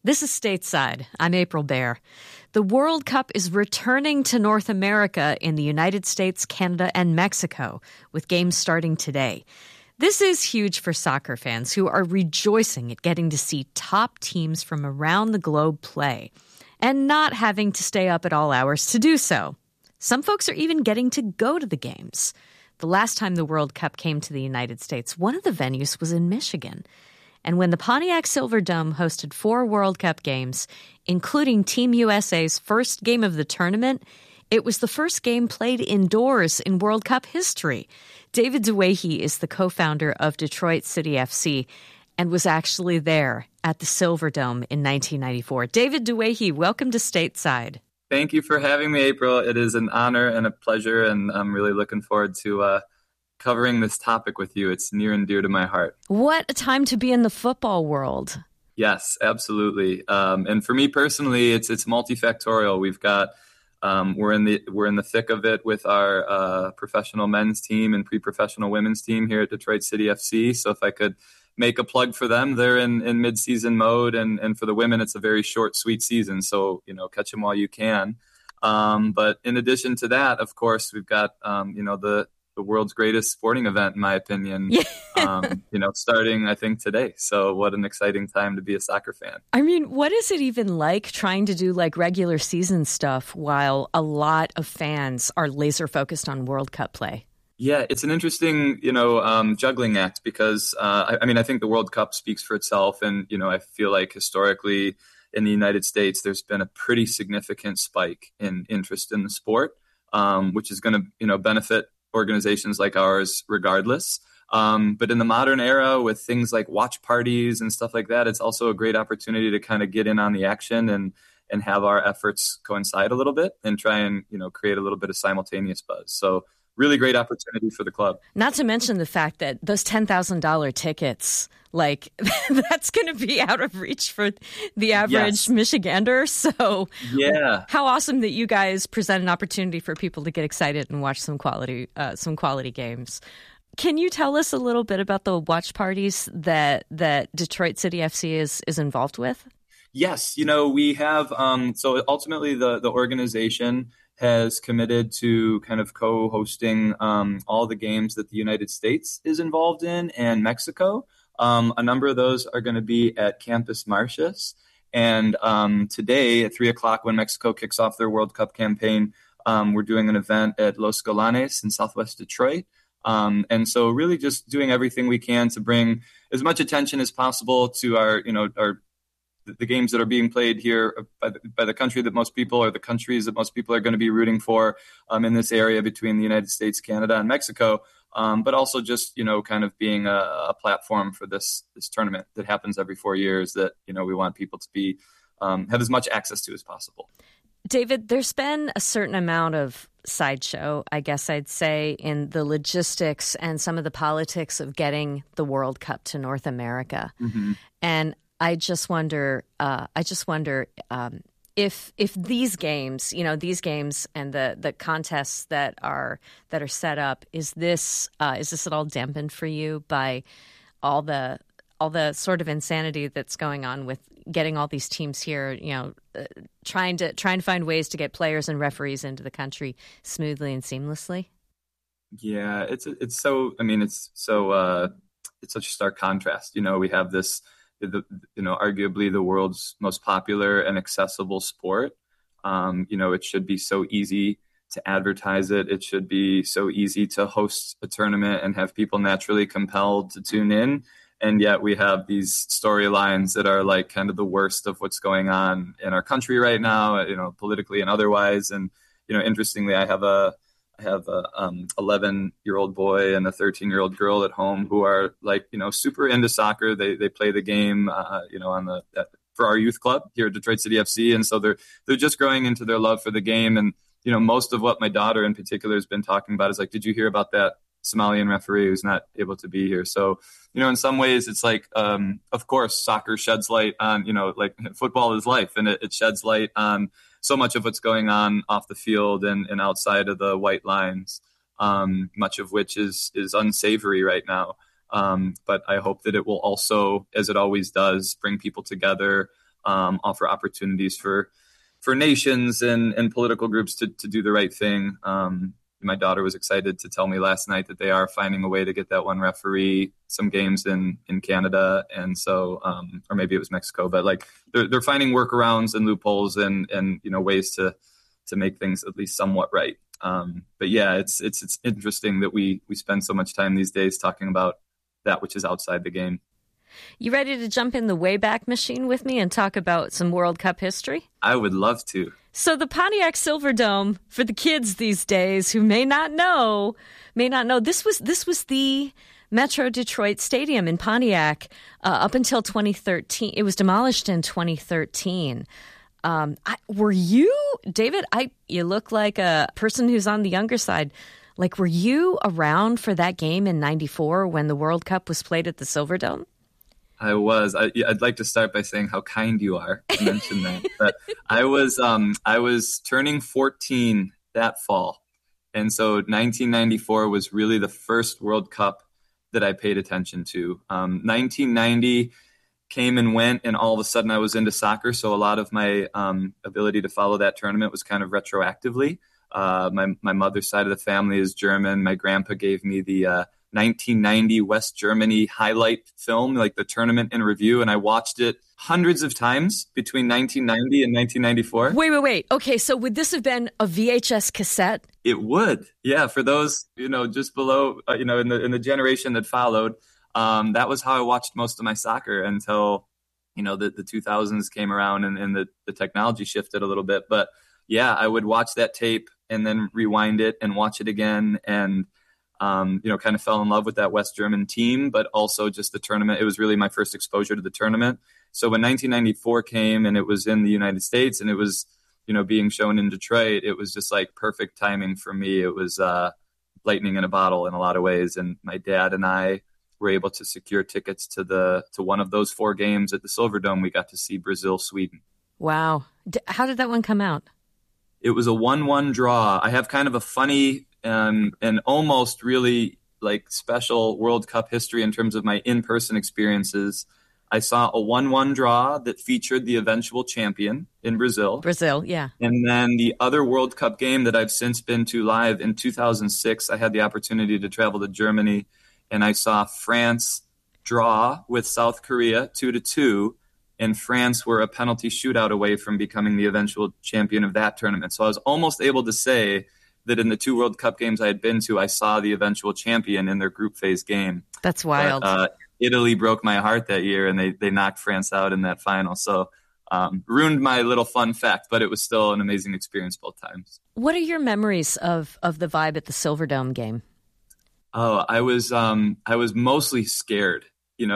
This is Stateside. I'm April Baer. The World Cup is returning to North America in the United States, Canada, and Mexico, with games starting today. This is huge for soccer fans who are rejoicing at getting to see top teams from around the globe play, and not having to stay up at all hours to do so. Some folks are even getting to go to the games. The last time the World Cup came to the United States, one of the venues was in Michigan. And when the Pontiac Silverdome hosted 4 World Cup games, including Team USA's first game of the tournament, it was the first game played indoors in World Cup history. David Dewehey is the co-founder of Detroit City FC and was actually there at the Silverdome in 1994. David Dewehey, welcome to Stateside. Thank you for having me, April. It is an honor and a pleasure, and I'm really looking forward to covering this topic with you. It's near and dear to my heart. What a time to be in the football world. Yes, absolutely. And for me personally, it's multifactorial. We've got we're in the thick of it with our professional men's team and pre-professional women's team here at Detroit City FC. So if I could make a plug for them, they're in mid-season mode, and for the women, it's a very short, sweet season. So catch them while you can. But in addition to that, of course, we've got the world's greatest sporting event, in my opinion, starting, I think, today. So what an exciting time to be a soccer fan. I mean, what is it even like trying to do regular season stuff while a lot of fans are laser focused on World Cup play? Yeah, it's an interesting, juggling act because, I think the World Cup speaks for itself. And, I feel like historically in the United States, there's been a pretty significant spike in interest in the sport, which is going to, benefit organizations like ours regardless. But in the modern era with things like watch parties and stuff like that, it's also a great opportunity to kind of get in on the action and have our efforts coincide a little bit and try and, create a little bit of simultaneous buzz. So really great opportunity for the club. Not to mention the fact that those $10,000 tickets, that's going to be out of reach for the average Michigander. So yeah, how awesome that you guys present an opportunity for people to get excited and watch some quality games. Can you tell us a little bit about the watch parties that Detroit City FC is involved with? Yes, we have. So ultimately, the organization has committed to kind of co-hosting all the games that the United States is involved in and Mexico. A number of those are going to be at Campus Martius. And today at 3 o'clock when Mexico kicks off their World Cup campaign, we're doing an event at Los Galanes in Southwest Detroit. And so really just doing everything we can to bring as much attention as possible to the games that are being played here by the country that most people, or the countries that most people are going to be rooting for in this area between the United States, Canada, and Mexico. But also just, kind of being a platform for this tournament that happens every 4 years that, we want people to be have as much access to as possible. David, there's been a certain amount of sideshow, I guess I'd say, in the logistics and some of the politics of getting the World Cup to North America. Mm-hmm. And I just wonder if these games, and the contests that are set up, is this at all dampened for you by all the sort of insanity that's going on with getting all these teams here, trying to find ways to get players and referees into the country smoothly and seamlessly? Yeah, it's such a stark contrast. We have this, arguably the world's most popular and accessible sport. It should be so easy to advertise it. It should be so easy to host a tournament and have people naturally compelled to tune in. And yet we have these storylines that are like kind of the worst of what's going on in our country right now, politically and otherwise. And, interestingly, I have a 11-year-old boy and a 13-year-old girl at home who are super into soccer. They play the game, for our youth club here at Detroit City FC. And so they're just growing into their love for the game. And, most of what my daughter in particular has been talking about is did you hear about that Somalian referee who's not able to be here? So, in some ways it's of course, soccer sheds light on, football is life, and it sheds light on so much of what's going on off the field and outside of the white lines, much of which is unsavory right now. But I hope that it will also, as it always does, bring people together, offer opportunities for nations and political groups to do the right thing. My daughter was excited to tell me last night that they are finding a way to get that one referee some games in Canada. And so, or maybe it was Mexico, but like they're finding workarounds and loopholes and ways to make things at least somewhat right. But yeah, it's interesting that we spend so much time these days talking about that which is outside the game. You ready to jump in the Wayback Machine with me and talk about some World Cup history? I would love to. So the Pontiac Silverdome, for the kids these days who may not know, this was the Metro Detroit Stadium in Pontiac up until 2013. It was demolished in 2013. Were you, David? You look like a person who's on the younger side. Like, were you around for that game in '94 when the World Cup was played at the Silverdome? I was. I'd like to start by saying how kind you are to mention that. But I was turning 14 that fall, and so 1994 was really the first World Cup that I paid attention to. 1990 came and went, and all of a sudden I was into soccer. So a lot of my ability to follow that tournament was kind of retroactively. My mother's side of the family is German. My grandpa gave me the 1990 West Germany highlight film, like the tournament in review, and I watched it hundreds of times between 1990 and 1994. Wait. Okay, so would this have been a VHS cassette? It would, yeah. For those, just below, in the generation that followed, that was how I watched most of my soccer until, the 2000s came around and the technology shifted a little bit. But yeah, I would watch that tape and then rewind it and watch it again, and kind of fell in love with that West German team, but also just the tournament. It was really my first exposure to the tournament. So when 1994 came and it was in the United States and it was, being shown in Detroit, it was just like perfect timing for me. It was lightning in a bottle in a lot of ways. And my dad and I were able to secure tickets to one of those 4 games at the Silverdome. We got to see Brazil, Sweden. Wow. How did that one come out? It was a 1-1 draw. I have kind of a funny and almost really like special World Cup history in terms of my in-person experiences. I saw a 1-1 draw that featured the eventual champion in Brazil. Brazil, yeah. And then the other World Cup game that I've since been to live in 2006, I had the opportunity to travel to Germany, and I saw France draw with South Korea 2-2, and France were a penalty shootout away from becoming the eventual champion of that tournament. So I was almost able to say that in the 2 World Cup games I had been to, I saw the eventual champion in their group phase game. That's wild. But, Italy broke my heart that year, and they knocked France out in that final. So ruined my little fun fact, but it was still an amazing experience both times. What are your memories of the vibe at the Silverdome game? Oh, I was mostly scared.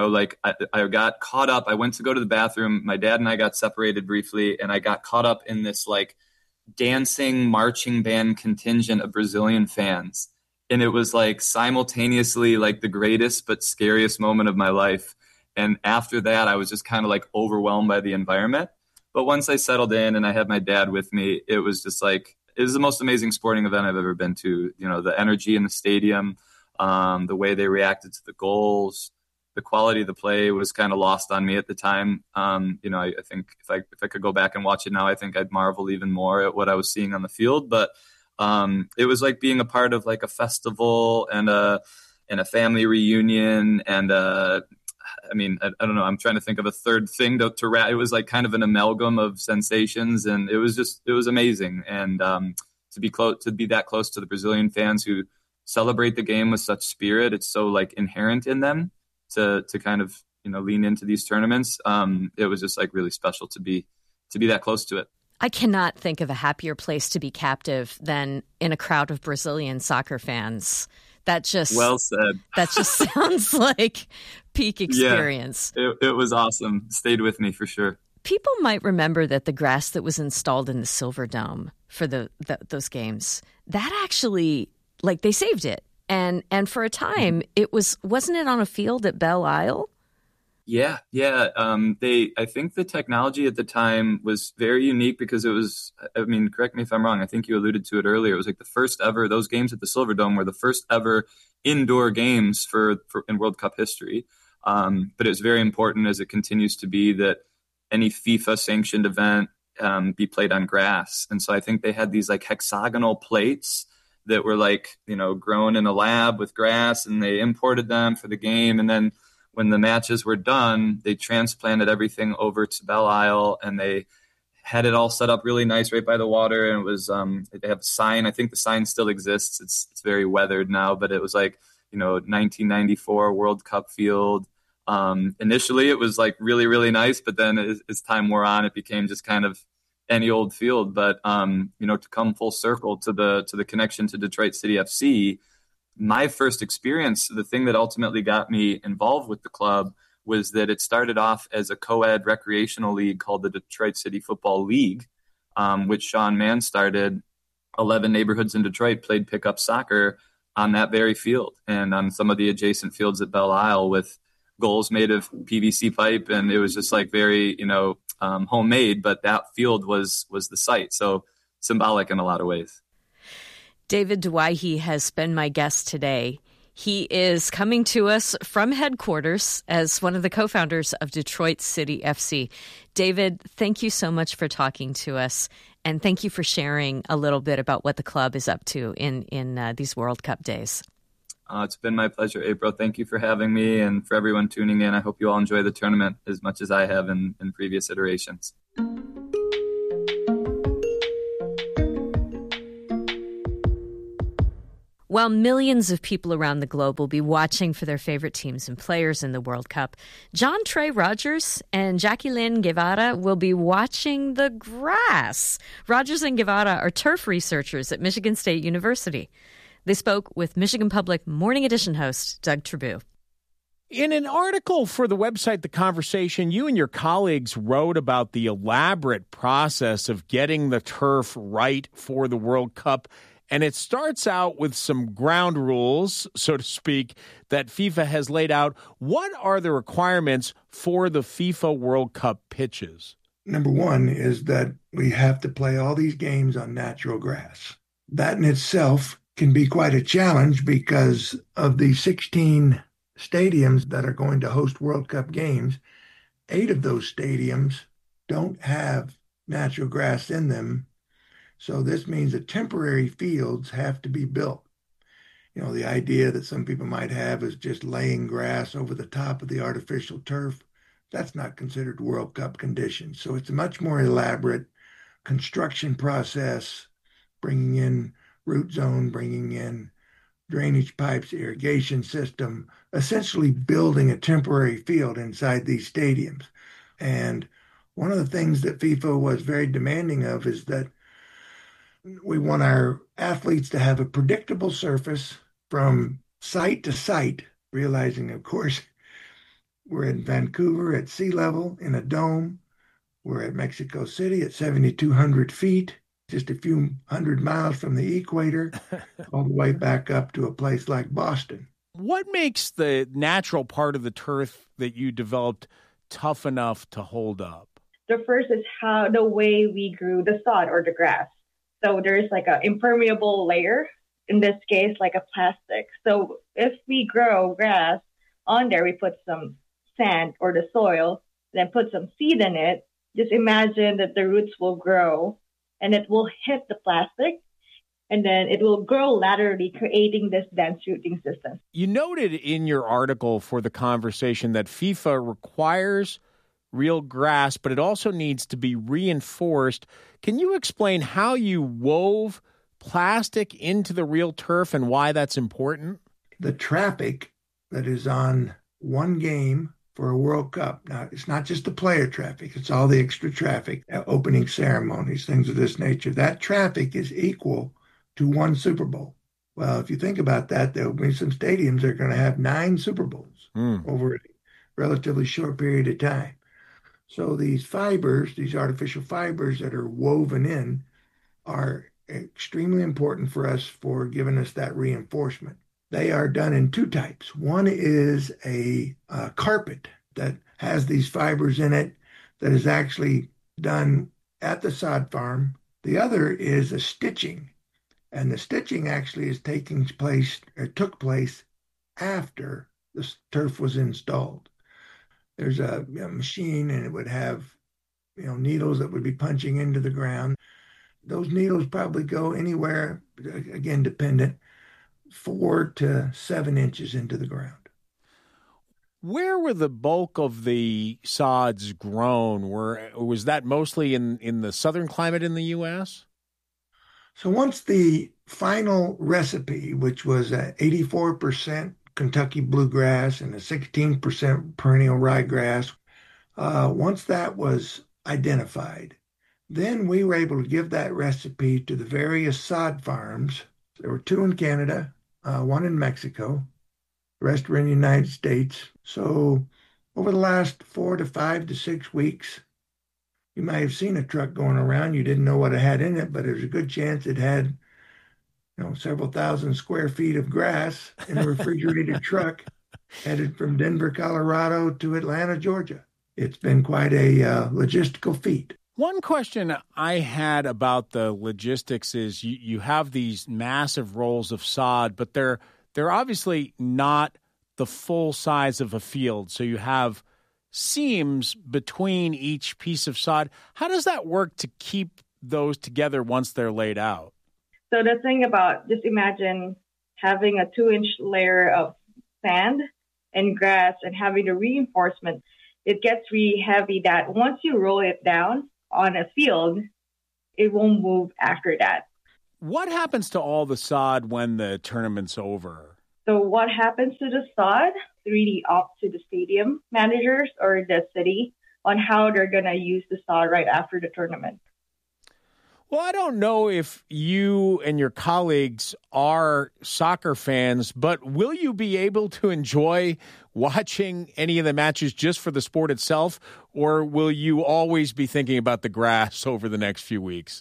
I got caught up. I went to go to the bathroom. My dad and I got separated briefly, and I got caught up in this like dancing marching band contingent of Brazilian fans. And it was like simultaneously like the greatest but scariest moment of my life. And after that, I was just kind of like overwhelmed by the environment. But once I settled in and I had my dad with me, it was just like, it was the most amazing sporting event I've ever been to. The energy in the stadium, the way they reacted to the goals, the quality of the play was kind of lost on me at the time. I think if I could go back and watch it now, I think I'd marvel even more at what I was seeing on the field. But it was like being a part of like a festival and a family reunion. And I don't know. I'm trying to think of a third thing to wrap. It was like kind of an amalgam of sensations, and it was amazing. And to be that close to the Brazilian fans who celebrate the game with such spirit, it's so like inherent in them to kind of lean into these tournaments. It was just like really special to be that close to it. I cannot think of a happier place to be captive than in a crowd of Brazilian soccer fans. That just well said. That just sounds like peak experience. Yeah, it was awesome. Stayed with me for sure. People might remember that the grass that was installed in the Silverdome for those games, that actually, like, they saved it. And for a time, wasn't it on a field at Belle Isle? Yeah. I think the technology at the time was very unique because it was, correct me if I'm wrong, I think you alluded to it earlier. It was like the first ever, those games at the Silverdome were the first ever indoor games for in World Cup history. But it's very important, as it continues to be, that any FIFA sanctioned event be played on grass. And so I think they had these like hexagonal plates that were like, grown in a lab with grass, and they imported them for the game. And then when the matches were done, they transplanted everything over to Belle Isle, and they had it all set up really nice right by the water. And it was, they have a sign. I think the sign still exists. It's very weathered now, but it was like, 1994 World Cup field. Initially it was like really, really nice, but then as time wore on, it became just kind of any old field. But, to come full circle to the connection to Detroit City FC, my first experience, the thing that ultimately got me involved with the club, was that it started off as a co-ed recreational league called the Detroit City Football League, which Sean Mann started. 11 neighborhoods in Detroit played pickup soccer on that very field and on some of the adjacent fields at Belle Isle with goals made of PVC pipe. And it was just like very, homemade, but that field was the site. So symbolic in a lot of ways. David Dewaihe has been my guest today. He is coming to us from headquarters as one of the co-founders of Detroit City FC. David, thank you so much for talking to us, and thank you for sharing a little bit about what the club is up to in these World Cup days. It's been my pleasure, April. Thank you for having me, and for everyone tuning in. I hope you all enjoy the tournament as much as I have in previous iterations. While millions of people around the globe will be watching for their favorite teams and players in the World Cup, John Trey Rogers and Jacqueline Guevara will be watching the grass. Rogers and Guevara are turf researchers at Michigan State University. They spoke with Michigan Public Morning Edition host Doug Trabue. In an article for the website The Conversation, you and your colleagues wrote about the elaborate process of getting the turf right for the World Cup. And it starts out with some ground rules, so to speak, that FIFA has laid out. What are the requirements for the FIFA World Cup pitches? Number one is that we have to play all these games on natural grass. That in itself can be quite a challenge because of the 16 stadiums that are going to host World Cup games. 8 of those stadiums don't have natural grass in them. So this means that temporary fields have to be built. The idea that some people might have is just laying grass over the top of the artificial turf. That's not considered World Cup conditions. So it's a much more elaborate construction process, bringing in root zone, bringing in drainage pipes, irrigation system, essentially building a temporary field inside these stadiums. And one of the things that FIFA was very demanding of is that we want our athletes to have a predictable surface from site to site, realizing, of course, we're in Vancouver at sea level in a dome. We're at Mexico City at 7,200 feet, just a few hundred miles from the equator, all the way back up to a place like Boston. What makes the natural part of the turf that you developed tough enough to hold up? The first is the way we grew the sod or the grass. So there's like an impermeable layer, in this case, like a plastic. So if we grow grass on there, we put some sand or the soil, then put some seed in it. Just imagine that the roots will grow and it will hit the plastic, and then it will grow laterally, creating this dense rooting system. You noted in your article for The Conversation that FIFA requires real grass, but it also needs to be reinforced. Can you explain how you wove plastic into the real turf and why that's important? The traffic that is on one game for a World Cup, now it's not just the player traffic, it's all the extra traffic, opening ceremonies, things of this nature. That traffic is equal to one Super Bowl. Well, if you think about that, there will be some stadiums that are going to have 9 Super Bowls over a relatively short period of time. So these fibers, these artificial fibers that are woven in, are extremely important for us for giving us that reinforcement. They are done in 2 types. One is a carpet that has these fibers in it that is actually done at the sod farm. The other is a stitching, and the stitching actually took place after the turf was installed. There's a machine, and it would have needles that would be punching into the ground. Those needles probably go anywhere, again, dependent, 4 to 7 inches into the ground. Where were the bulk of the sods grown? Was that mostly in the southern climate in the U.S.? So once the final recipe, which was 84% Kentucky bluegrass and a 16% perennial ryegrass, once that was identified, then we were able to give that recipe to the various sod farms. There were 2 in Canada, 1 in Mexico. The rest were in the United States. So over the last 4 to 5 to 6 weeks, you might have seen a truck going around. You didn't know what it had in it, but there's a good chance it had, several thousand square feet of grass in a refrigerated truck headed from Denver, Colorado to Atlanta, Georgia. It's been quite a logistical feat. One question I had about the logistics is you have these massive rolls of sod, but they're obviously not the full size of a field. So you have seams between each piece of sod. How does that work to keep those together once they're laid out? So the thing about, just imagine having a 2-inch layer of sand and grass and having the reinforcement. It gets really heavy that once you roll it down on a field, it won't move after that. What happens to all the sod when the tournament's over? So what happens to the sod? It's really up to the stadium managers or the city on how they're going to use the sod right after the tournament. Well, I don't know if you and your colleagues are soccer fans, but will you be able to enjoy watching any of the matches just for the sport itself, or will you always be thinking about the grass over the next few weeks?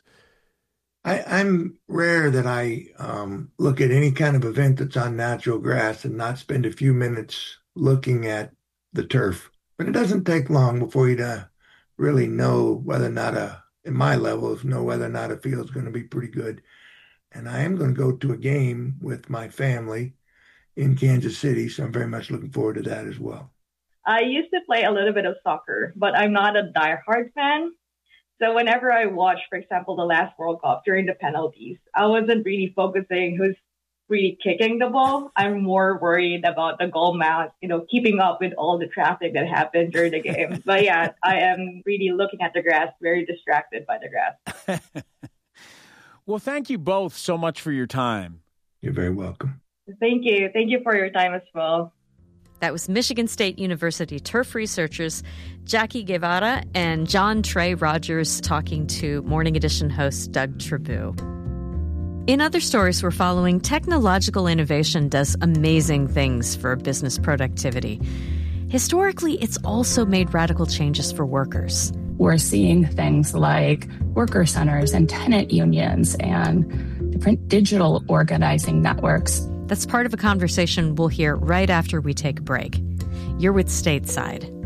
I'm rare that I look at any kind of event that's on natural grass and not spend a few minutes looking at the turf. But it doesn't take long before you really know whether or not in my level, know whether or not a field's going to be pretty good. And I am going to go to a game with my family in Kansas City, so I'm very much looking forward to that as well. I used to play a little bit of soccer, but I'm not a diehard fan. So whenever I watched, for example, the last World Cup during the penalties, I wasn't really focusing who's really kicking the ball. I'm more worried about the goal mount, keeping up with all the traffic that happened during the game. But yeah, I am really looking at the grass, very distracted by the grass. Well, thank you both so much for your time. You're very welcome. Thank you. Thank you for your time as well. That was Michigan State University turf researchers Jackie Guevara and John Trey Rogers talking to Morning Edition host Doug Trabue. In other stories we're following, technological innovation does amazing things for business productivity. Historically, it's also made radical changes for workers. We're seeing things like worker centers and tenant unions and different digital organizing networks. That's part of a conversation we'll hear right after we take a break. You're with Stateside.